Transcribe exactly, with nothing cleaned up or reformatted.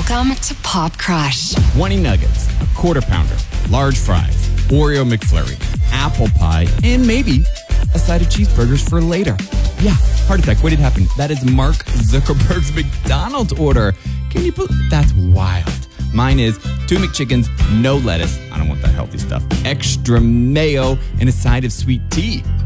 Welcome to Pop Crush. twenty nuggets, a quarter pounder, large fries, Oreo McFlurry, apple pie, and maybe a side of cheeseburgers for later. Yeah, heart attack. What did happen? That is Mark Zuckerberg's McDonald's order. Can you believe? That's wild. Mine is two McChickens, no lettuce. I don't want that healthy stuff. Extra mayo and a side of sweet tea.